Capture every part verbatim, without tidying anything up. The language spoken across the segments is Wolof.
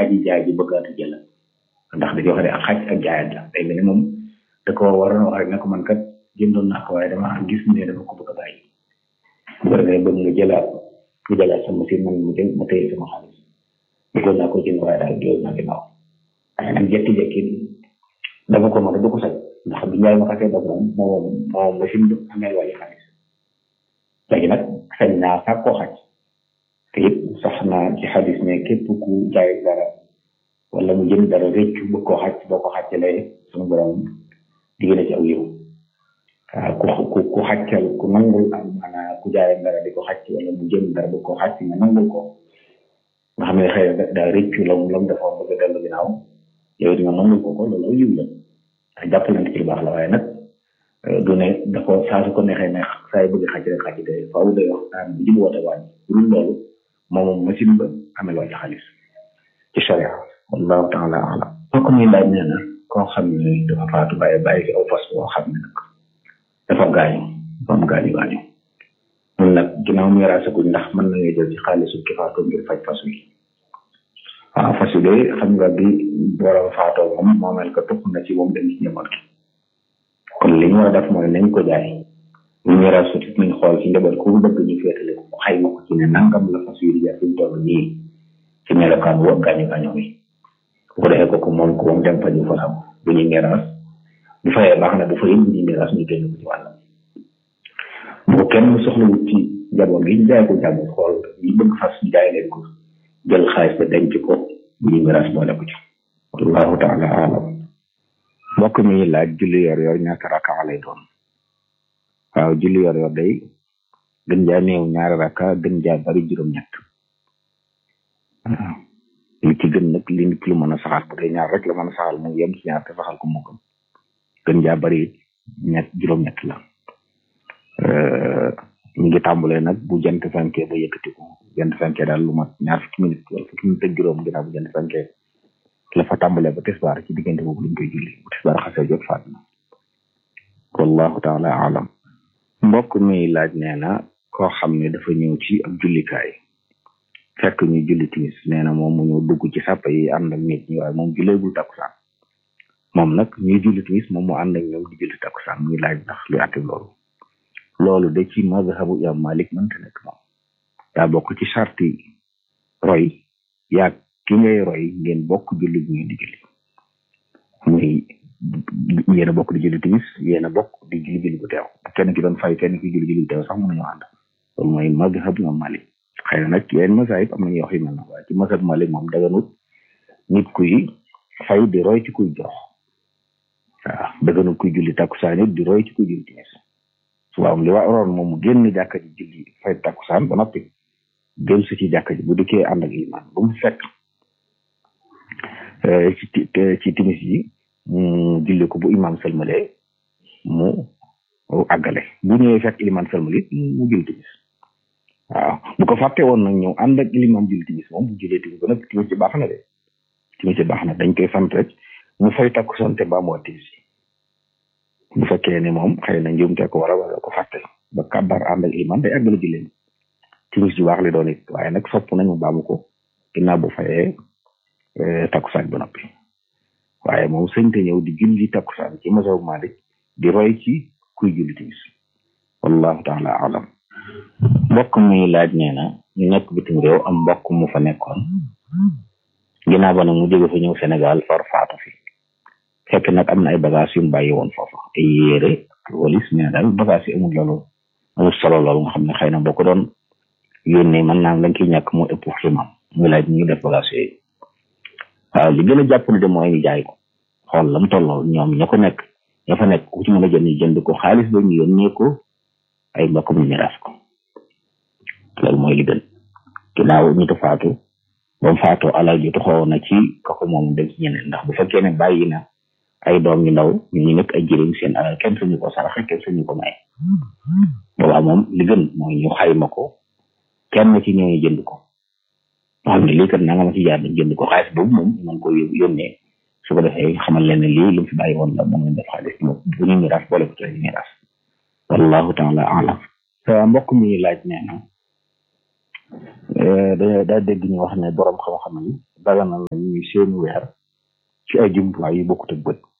aji jaay ji bëggaatu jël ndax dañoo xam ne ak xaj ak jaayat la day mel ni moom da ko waroon wax rek ne ko man kat jëndoon naa ko waaye dama gis ne dama ko bëgg a bàyyi bu ko defee bëgg nga jëlaat nga jëlaat sama si man mu jël ma téye sama xaalis bëggoon naa ko jënd waaye daal jël naa ginnaaw waaye nag jekki-jekki dafa ko mën a du ko sañ ndax bi njaay ma xasee daf moom moom moom machine bi amee wàllu xaalis léegi nag sañ naa sax koo xaj te it sax naa ci xadis ne képp ku jaay dara wala mu jënd dara réccu bëgg koo xaj boo ko xàccalee suñu borom diggante ci aw yiw waaw ku ku xàccal ku nangul am maanaam ku jaay dara di ko xàcc wala mu jënd dara bëgg koo xàcc nga nangul ko nga xam ne xëy na daa réccu la mu lam dafa bëgg a dellu ginnaaw yow di nga nangul ko ko loolu aw yiw la ndax jàppalante ci lu baax la waaye nag du ne da ko saa su ko neexee ne saa yu bëgg xàcc rek xàcc de faaw day wax taan bu jub woote wàññi bu dul loolu moom machine ba amee wàcc xaalis ci sharia wallahu taala alam bokk muy laaj nee na koo xam ne dafa faatu bàyyi bàyyi fi aw fas boo xam ne nag dafa gaañu dafa am gaañu gaañu mun nag ginnaaw muy raasaguñ ndax mën na ngay jël ci xaalisu ki faatu ngir faj fas wi waaw fas wi de xam nga bi borom faatoo moom moomeel ko topp na ci moom dem ci njaboot gi kon li ñu war a def mooy nañ ko jaay ñu ñu raasu ci nañ xool ci njaboot ku bëgg ñu féetale ko xayma ko ci ne nangam la fas wi di jar fi mu toll nii ci melokaan wo gaañu gaañu wi bu ko defee kooku moom ko moom dem fa ñu fa am bu ñu ngeraas bu fayee baax na bu fayee bu ñu ngeraas ñu génn ko ci wàllam bu kenn soxlawut ci njaboot gi ñu jaay ko jàmm xool ñu bëgg fas ñu jaay leen ko jël xaalis ba denc ko bu ñu ngeraas boole ko ci wallahu taala alam mbokk mi laaj julli yor yor ñaata raka lay doon waaw julli yor yor day gën jaa néew ñaari raka gën jaa bari juróom-ñett waaw li ci gën nag li nit lu mën a saxal bu dee ñaar rek la mën a saxal mu yem ci ñaar te saxal ko moo gën gën jaa bari ñett juróom-ñett la ñu ngi tàmbalee nag bu jant fenkee ba yëkkati ko jant fenkee daal lu mat ñaar fukki minute wala fukki minute ak juróom ginnaaw bu jant fenkee la fa tàmbalee ba tisbaar ci diggante boobu lañ koy julli bu tisbaar xasee jot faat na wallahu taala alam mbokk mi laaj nee na koo xam ne dafa ñëw ci ab jullikaay fekk ñu julli timis nee na moom mu ñëw dugg ci sàppa yi ànd ak nit ñi waaye moom julleegul takkusaan moom nag ñuy julli timis moom mu ànd ak ñoom di julli takkusaan muy laaj ndax luy àtte loolu loolu de ci mazhabu imam Malik mënta nekk moom daa bokk ci sarti roy yaag ki ngay roy ngeen bokk julli bu ngeen di julli muy yéen a bokk di julli timis yéen a bokk di julli julli bu teew kenn ki doon fay kenn ki julli julli bu teew sax mën nañu ànd loolu mooy mazhabu imam Malik xëy na nag yeneen mazahib am nañu wax yu mel na waaye ci mazhab Malik moom daganut nit kuy fay di roy ci kuy jox waaw daganut kuy julli takkusaan it di roy ci kuy julli timis waaw li waroon moom mu génn jàkka ji julli fay takkusaan ba noppi dem si ci jàkka ji bu dikkee ànd ak iman bu mu fekk ci ci timis yi mu julli ko bu imam sëlmalee mu àggale bu ñëwee fekk iman sëlmali mu julli timis waaw bu ko fàtte woon nag ñëw ànd ak ilimam julli timis moom bu jullee timis ba nag timis ci baax na de timis ci baax na dañ koy sant rek mu fay takkusaan te ba mu wat timis bu fekkee ne moom xëy na njuumte ko war a wala ko fàtte ba kàbbar ànd ak iman day àggale julleen timis ju baax li doon it waaye nag sopp nañu baamu ko ginnaaw bu fayee takkusaan ba noppi waaye moom sëñte ñëw di julli takkusaan ci mazhab Malik di roy ci kuy julli timis wallahu taala alam mbokk muy laaj nee na ñu nekk bitim réew am mbokk mu fa nekkoon ginnaaw ba nag mu jóge fa ñëw Sénégal far faatu fi fekk nag am na ay bagage yu mu bàyyi woon foofa ay yére walis nee daal bagage yi amul loolu amul solo loolu nga xam ne xëy na boo ko doon yónnee mën naa lañ ciy ñàkk moo ëpp ci moom muy laaj ñu def bagage yooyu waaw li gën a jàpp ne de mooy ñu jaay ko xool lam tolloo ñoom ña ko nekk ña fa nekk ku ci mën a jënd ñu jënd ko xaalis ba ñu yónnee ko ay mbokkam ñu miraas ko loolu mooy li gën ginnaaw ñu to faatu ba mu faatoo alal ji toxoo na ci kooku moom dem ci ñeneen ndax bu fekkee ne bàyyi na ay doom ñu ndaw ñu ñu nekk ay jëriñ seen alal kenn suñu ko saraxe kenn suñu ko may boobaa moom li gën mooy ñu xayma ko kenn ci ñooñu jënd ko nga xam ne lii kat nanga ma ci jaar dañ jënd ko xaalis boobu moom mën ko yónnee su ko defee xamal leen ne lii lu mu fi bàyyi woon la moom lañ def xaalis bu ñu miraas boole ko ci miraas wallahu taala alam mbokk mi laaj nee na da daa dégg ñu wax ne borom xam-xam yi daganal na ñuy seeni weer ci ay jumtuwaay yu bokkut ak bët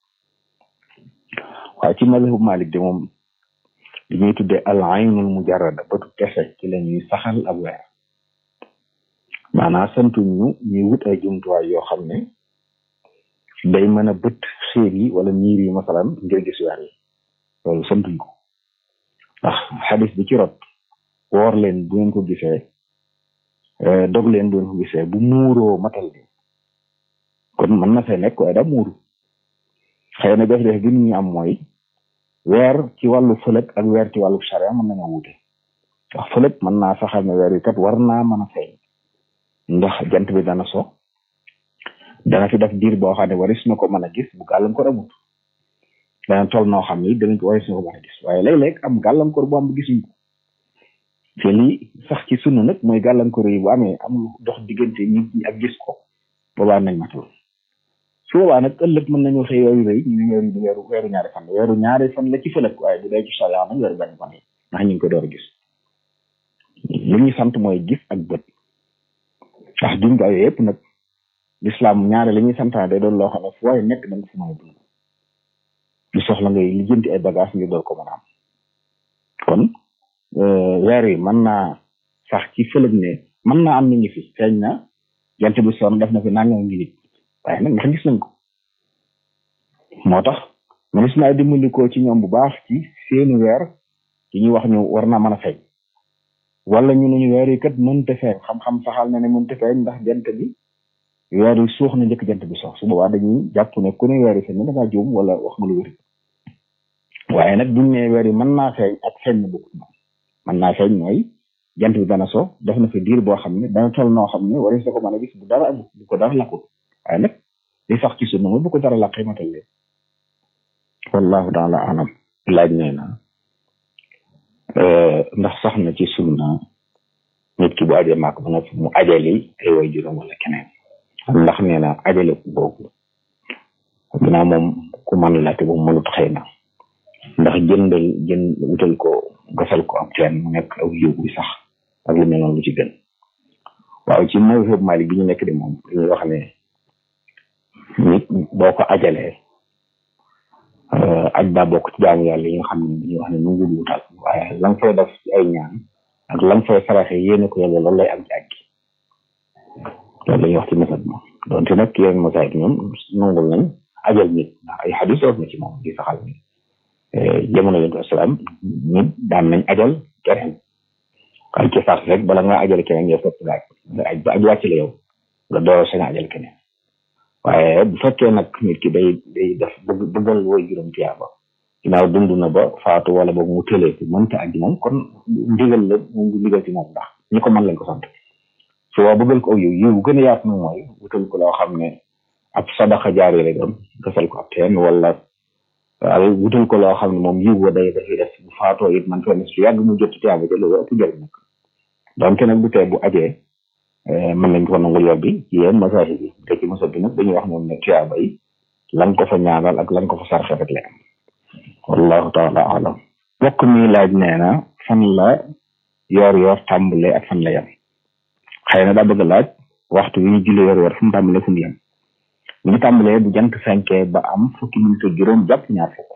waaye ci mazhabu Malik de moom li ñuy tuddee al aynul mujarrada bëtu kese ci la ñuy saxal ab weer maanaam santuñ ñu ñuy wut ay jumtuwaay yoo xam ne day mën a bët xéer yi wala miir yi masalan ngir gis weer yi loolu santuñ ko ndax xadis bi ci rot woor leen bu ngeen ko gisee dog leen bu ngeen ko gisee bu muuroo matal bi kon mën na fee nekk waaye daa muuru xëy na def-def bi nit ñi am mooy weer ci wàllu fëlëg ak weer ci wàllu charia mën nañoo wute ndax fëlëg mën naa saxal ne weer yi kat war naa mën a feeñ ndax jant bi dana so dana fi def diir boo xam ne waris na ko mën a gis bu gàllankoor amut dana toll noo xam ni danañ ko waris na ko mën a gis waaye léeg-léeg am gàllankoor bu am bu gisuñ ko te lii sax ci sunu nag mooy gàllankoor yi bu amee am lu dox diggante nit ñi ak gis ko boobaa nañ matul su boobaa nag ëllëg mën nañoo xëy weeru rëy ñu ne weeru weeru weeru ñaari fan weeru ñaari fan la ci fëlëg waaye bu dee ci charia nag weeru benn fan yi ndax ñu ngi ko door a gis li ñu sant mooy gis ak bët ndax jumtuwaay yooyu yëpp nag lislaam ñaare li ñuy santaane day doon loo xam ne fu waaye nekk da nga fi mën a dund lu soxla ngay lijjanti ay bagage ngir door ko mën a am kon weer yi mën naa sax ci fëlëg ne mën naa am ni ngi fi feeñ na jant bi sonn def na fi nangam ngi nit waaye nag ndax gis nañ ko moo tax manis naa dimbandikoo ci ñoom bu baax ci seeni weer yi ñuy wax ñu war naa mën a feeñ wala ñu ne ñu weer yi kat mënta feeñ xam-xam saxal na ne mënta feeñ ndax jant bi weer yi suux na njëkk jant bi sox su boobaa dañuy jàpp ne ku ne weer yi feeñ na dangaa juum wala wax nga lu wér waaye nag buñ ne weer yi mën naa feeñ ak feeñ na bokk moom mën naa feeñ mooy jant bi dana so def na fi diir boo xam ne dana toll noo xam ne waris na ko mën a gis bu dara amul bu ko dara lakkut waaye nag li sax ci sunna mooy bu ko dara laqee matal leen wallahu taala alam laaj nee na ndax sax na ci sunna nit ki bu ajee màkk ba nga mu ajali ay way juróom wala keneen ndax nee na ajale boobu ginnaaw moom ku man la te bu mënut xëy na ndax jëndal jën wutal ko gasal ko am teen mu nekk aw yiw bi sax ak lu mel noonu lu ci gën waaw ci mazhab Maalik bi ñu nekk di moom dañuy wax ne nit boo ko ajalee aj daa bokk ci jaamu yàlla yi nga xam ne dañuy wax ne nu ngul wutal waaye la nga fay def ci ay ñaan ak la nga fay saraxe yéene ko yàlla loolu lay am ci aj gi loolu la ñuy wax ci mazhab moom donte nag yeneen mazahib ñoom nangul nañ ajal nit ndax ay xadis root na ci moom di saxal ni jamono yonent asalaam nit daan nañ ajal keneen waaye ci sax rek bala nga ajal keneen yow fekk nga aj nga aj ba aj wàcc la yow nga door sañ ajal keneen waaye bu fekkee nag nit ki day day def bëgg bëggal woy juróom tiyaaba ginnaaw dund na ba faatu wala boog mu tëlee fi mënta aj moom kon ndigal la moom du ndigal ci moom ndax ñi ko mën lañ ko sant su waa bëggal ko aw yiw yiw gën a yaatu nag mooy wutal ko loo xam ne ab sadaxa jaari la doon gasal ko ab teen wala waaye wutal ko loo xam ne moom yiw wa day dafay def bu faatoo it man fenn su yàgg mu jot ci tiyaaba ja loolu ëpp jëriñ nag donc nag bu tee bu ajee mën nañ ko nangul yob bi ci yéen masahi bi te ci masa bi nag dañuy wax ñoom ne tiyaaba yi lan ko fa ñaanal ak lan ko fa sarxe rek la am wallahu taala alam bokk mi laaj nee na fan la yoor yoor tàmbale ak fan la yem xëy na daa bëgg laaj waxtu wi ñu julli yoor yoor fu mu tàmbale fu mu yem bu ñu tàmbalee bu jant fenkee ba am fukki minute juróom jàpp ñaar fukk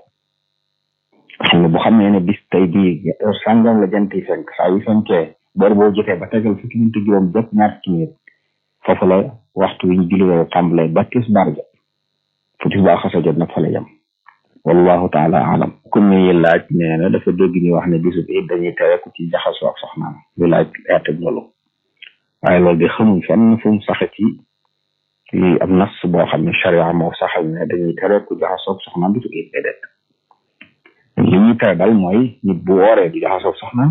xam ne bu xam ne ne bis tey bii sàngam la jant yi fenk saa yu fenkee boor boo jotee ba tegal fukki minute juróom jàpp ñaar fukki minute foofu la waxtu wi ñu julli yoor tàmbalee ba tisbaar jot fu tisbaar xasa jot nag fa la yem wallahu taala alam ku muy laaj nee na dafa dégg ñu wax ne bisub it dañuy tere ku ci jaxasoo ak soxnaam lu laaj eeteg loolu waaye loolu de xamuñ fenn fu mu saxe ci lii am nas boo xam ne charia moo saxal ne dañuy tere ku jaxasoo ak soxnaam bisub it déedéet li ñuy tere dal mooy nit bu wooree du jaxasoo ak soxnaam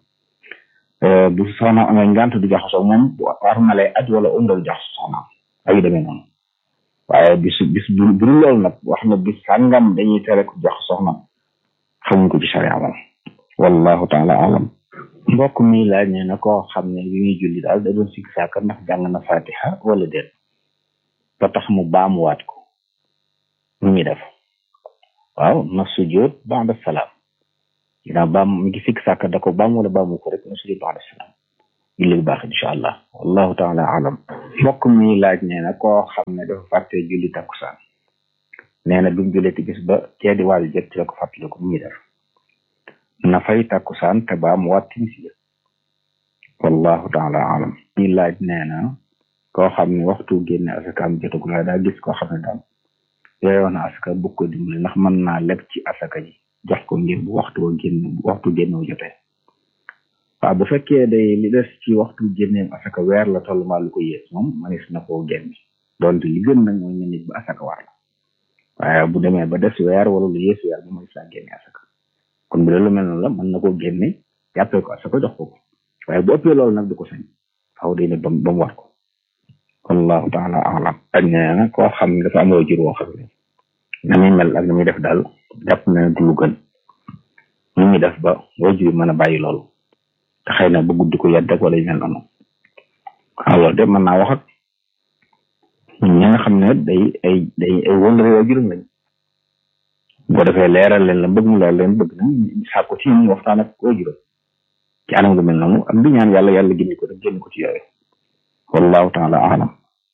bu soxnaam amee ngant du jaxasoo moom bu armalee aj wala umra du jaxasoo soxnaam ay demee noonu waaye bis bis bu bu loolu nag wax na bis sàngam dañuy tere ku jox soxna xamuñ ko ci charia moom wallahu taala alam mbokk mi laaj ne na koo xam ne bi muy julli daal da doon sikk saaka ndax jàng na fatiha wala déet ba tax mu baamuwaat ko nu muy def waaw na sujjóot ba'da salaam ginnaaw baam mi ngi sikk saaka da ko baam wala baamu ko rek na sujjóot ba'da salaam julli bu baax incha allah wallahu taala alam. mbokk mi laaj nee na koo xam ne dafa fàtte julli takkusaan nee na bi mu jullee ti gis ba kee di wàllu jot ci la ko fàttali ko mu ngi def na fay takkusaan te ba mu waat timis ya wallahu taala alam. mi laaj nee na koo xam ne waxtu génne asakaam jotagul waaye daa gis koo xam ne daal yooyoon na asaka bu ko dimbali ndax mën naa leb ci asaka ji jox ko ngir bu waxtu wa génn waxtu génn wu jotee. waaw bu fekkee day li des ci waxtu génneem asaka weer la toll maa lu ko yées moom manis na koo génne donte li gën nag mooy nga nit ba asaka war la waaye bu demee ba des weer wala lu yées weer bu manis laa génne asaka kon bu dee lu mel noonu la mën na koo génne jàppee ko asaka jox ko ko waaye bu ëppee loolu nag du ko sañ faaw day ne ba ba mu war ko wallahu taala alam. ak nee na koo xam ne dafa am waajur woo xam ne na muy mel ak na muy def daal jàpp na du lu gën nu muy def ba waajur mën a bàyyi loolu te xëy na ba guddi ko yedd ak wala yu mel noonu waaw loolu de mën naa wax ak ñi nga xam ne day ay day ay wëllëre waajuram lañ boo defee leeral leen la bëgg mu leeral leen bëgg na sàkku ci ñu waxtaan ak waajuram ci anam gu mel noonu am di ñaan yàlla yàlla génn ko rek génn ko ci yooyu wallahu taala alam.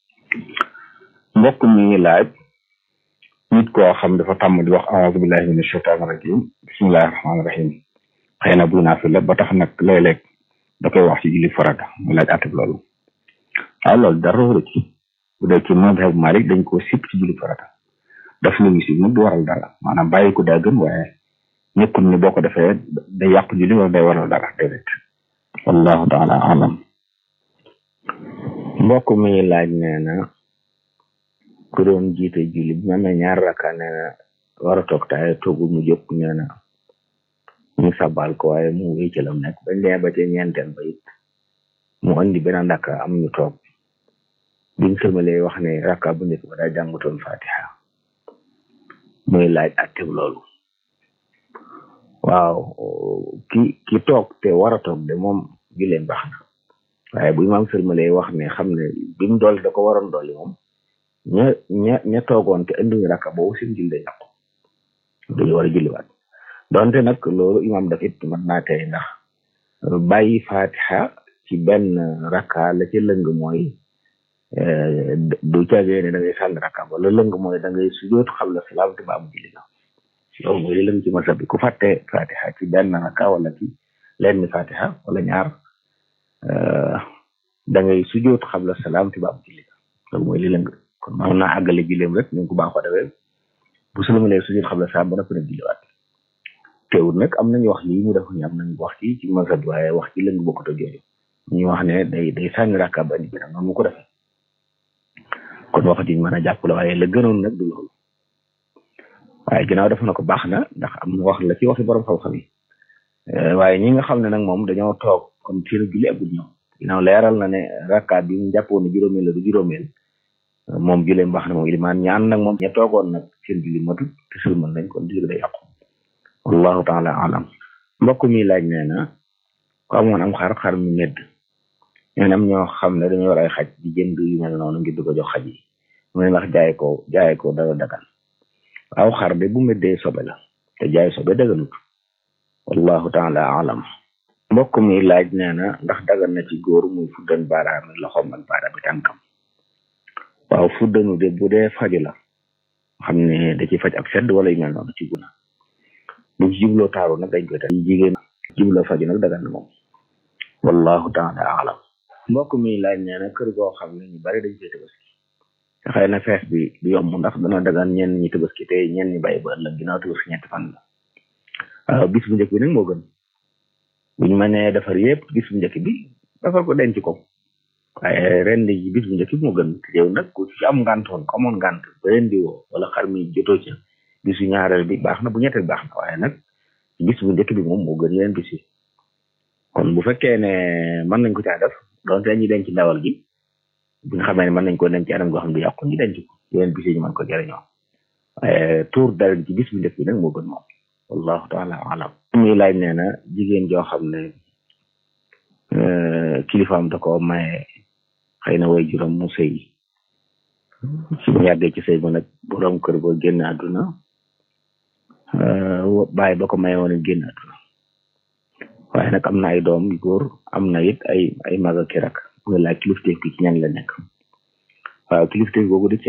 mbokk mi laaj nit koo xam dafa tàmm di wax a'uuzu billahi mina shaytaani rajim bismillahi rahmaani rahim xëy na bu naa fi la ba tax nag léeg-léeg da koy wax ci julli farata mu laaj atib loolu waaw loolu dara wóoru ci bu dee ci mazhab Malik dañ koo sipp ci julli farata daf lu ñu si nag du waral dara maanaam bàyyi ko daa gën waaye nekkul ni boo ko defee day yàq julli wala day waral dara déedéet wallahu taala alam. mbokk mi laaj nee na ku doon jiite julli bi mel na ñaar rakka nee na war a toog taay toogu mu jóg nee na ñu sabal ko waaye mu wéy ci lam nekk bañ dee ba ca ñeenteel ba it mu andi beneen rakka am ñu toog biñ sëmalee wax ne rakka bu nekk ba daa jàngutoon fatiha muy laaj atteb loolu. waaw ki ki toog te war a toog de moom julleen baax na waaye bu imaam sëlmalee wax ne xam ne bi mu dolli da ko waroon dolli moom ña ña ña toogoon te andiwuñu rakka boobu seen julli day yàqu dañu war a julliwaat donte nag loolu imaam daf it mën naa tey ndax bàyyi fatiha ci benn rakka la ci lëng mooy du caagee ne da ngay sànni rakka ba la lëng mooy da ngay sujoot xabla salaam te ba am julli la loolu mooy li lëng ci masab bi ku fàtte fatiha ci benn rakka wala ci lenn fatiha wala ñaar da ngay sujoot xabla salaam te ba am julli la loolu mooy li lëng kon mën naa àggale julleem rek ñu ko baaxoo defee bu sëlmalee sujoot xabla salaam ba noppi nag julliwaat teewul nag am nañu wax lii mu def ñu am nañu wax ci ci masab waaye wax ci lëng bokkut ak yooyu ñu wax ne day day sànni rakka ba indi bi nag noonu mu ko defee kon wax ji mën a jàpp la waaye la gënoon nag du loolu waaye ginnaaw def na ko baax na ndax am na wax la ci waxi borom xam-xam yi waaye ñi nga xam ne nag moom dañoo toog comme seen julli agul ñoom ginnaaw leeral na ne rakka bi mu jàppoon ne juróomeel la du juróomeel moom julleem baax na moom ilimaan ñaan nag moom ña toogoon nag seen julli matut te sëlmal nañ kon julli day yàqu wallahu taala alam. mbokk mi laaj nee na ko amoon am xar xar mu medd ñoo am ñoo xam ne dañoo war ay xaj di jënd yu mel noonu ngir di ko jox xaj yi mu ne ndax jaay ko jaay ko dara dagan waaw xar de bu meddee sobe la te jaay sobe daganut wallahu taala alam. mbokk mi laaj nee na ndax dagan na ci góor muy fuddan baaraami loxoom ak baaraami tànkam waaw fuddanu de bu dee faju la xam ne da ci faj ak sedd wala yu mel noonu ci guna bu ci jubloo taaru nag dañ koy def jigéen jubloo faju nag dagan na moom wallahu taala alam. mbokk mi laaj nee na kër goo xam ne ñu bari dañ koy tabaski te xëy na fees bi du yomb ndax dana dagan ñenn ñi tabaski te ñenn ñi bàyyi ba ëllëg ginnaaw tabaski ñetti fan la waaw bis bu njëkk bi nag moo gën buñu mënee defar yëpp bis bu njëkk bi defar ko denc ko waaye ren di bis bu njëkk bi moo gën te yow nag ku ci am ngàntoon ko amoon ngànt ba ren di woo wala xar mi jotoo ca bisu ñaareel bi baax na bu ñetteel baax na waaye nag bis bu njëkk bi moom moo gën yeneen bis yi kon bu fekkee ne mën nañ ko caa def donte ñu denc ndawal gi bi nga xamee ne mën nañ ko denc ci anam goo xam ne du yàqu ñu denc ko yeneen bis yi ñu mën ko jëriñoo waaye tuur dara ci bis bu njëkk bi nag moo gën moom wallahu taala alam. muy laaj nee na jigéen joo xam ne kilifaam da ko maye xëy na way juróom mu sëy ci mu yàggee ci sëy ba nag borom kër ba génn àdduna bàyyi ba ko maye woon génn àdduna waaye nag am na ay doom yu góor am na it ay ay mag ak i rak muy laaj kilifteef gi ci ñan la nekk waaw kilifteef googu di ci